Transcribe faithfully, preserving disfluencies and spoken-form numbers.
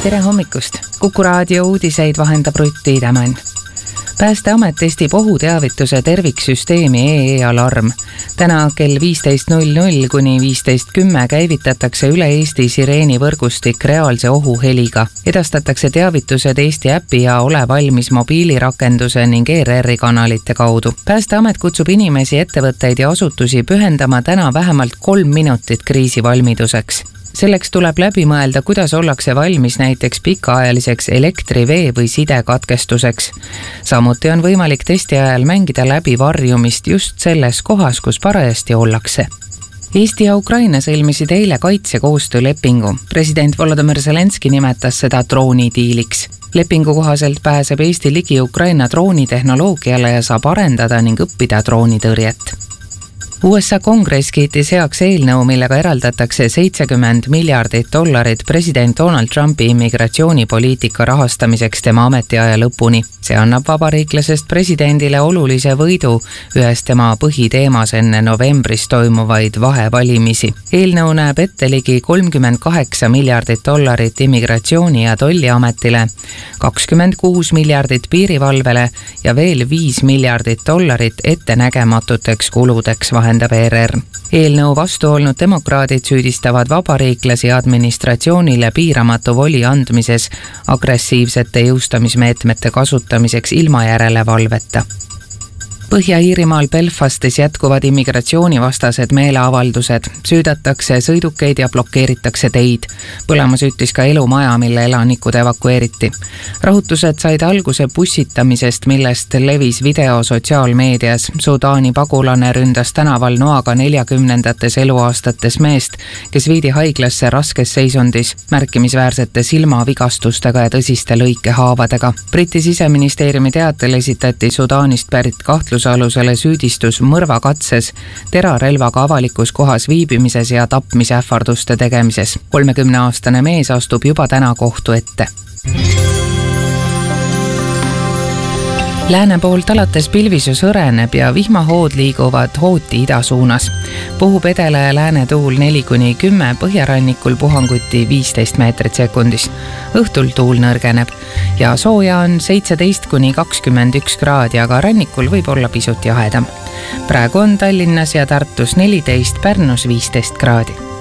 tere hommikust! Kuku raadio uudiseid vahendab Rutt Tiidemann. Päästeamet testib ohuteavituse terviksüsteemi E E-alarm. Täna kell viisteist null null kuni viisteist kümme käivitatakse üle Eesti sireeni võrgustik reaalse ohuheliga. Edastatakse teavitused Eesti äpi ja Ole valmis mobiilirakenduse ning E R R-i kanalite kaudu. Päästeamet kutsub inimesi, ettevõtteid ja asutusi pühendama täna vähemalt kolm minutit kriisivalmiduseks. Selleks tuleb läbi mõelda, kuidas ollakse valmis näiteks pikaajaliseks elektri, vee või sidekatkestuseks. Samuti on võimalik testi ajal mängida läbi varjumist just selles kohas, kus parajasti ollakse. Eesti ja Ukraina sõlmisid eile kaitsekoostöölepingu. President Volodymyr Zelenski nimetas seda droonidiiliks. Lepingu kohaselt pääseb Eesti ligi Ukraina droonitehnoloogiale ja saab arendada ning õppida droonitõrjet. U S A kongress kiitis heaks eelnõu, millega eraldatakse seitsekümmend miljardit dollarit president Donald Trumpi immigratsioonipoliitika rahastamiseks tema ametiaja lõpuni. See annab vabariiklasest presidendile olulise võidu ühes tema põhiteemas enne novembris toimuvaid vahevalimisi. Eelnõu näeb ette ligi kolmkümmend kaheksa miljardit dollarit immigratsiooni- ja tolliametile, kakskümmend kuus miljardit piirivalvele ja veel viis miljardit dollarit ettenägematuteks kuludeks vahendab E R R. Eelnõu vastu olnud demokraadid süüdistavad vabariiklasi administratsioonile piiramatu voli andmises agressiivsete jõustamismeetmete kasutamiseks ilma järelevalveta. Põhja-Iirimaal Belfastis jätkuvad immigratsioonivastased meeleavaldused, süüdatakse sõidukeid ja blokeeritakse teid. Põlema süütis ka elumaja, mille elanikud evakueeriti. Rahutused said alguse bussitamisest, millest levis video sotsiaalmeedias. Sudaani pagulane ründas tänaval noaga neljakümnendates eluaastates meest, kes viidi haiglasse raskes seisundis, märkimisväärsete silmavigastustega ja tõsiste lõikehaavadega. Briti siseministeeriumi teatel esitati Sudaanist pärit kahtlus alusele süüdistus mõrvakatses, terarelvaga avalikus kohas viibimises ja tapmise ähvarduste tegemises. kolmekümneaastane mees astub juba täna kohtu ette. Lääne poolt alates pilvisus õreneb ja vihmahood liiguvad hooti ida suunas. Puhub edela ja lääne tuul neli kuni kümme, põhjarannikul puhanguti viisteist meetrit sekundis. Õhtul tuul nõrgeneb ja sooja on seitseteist kuni kakskümmend üks kraadi, aga rannikul võib olla pisut jahedam. Praegu on Tallinnas ja Tartus neliteist, Pärnus viisteist kraadi.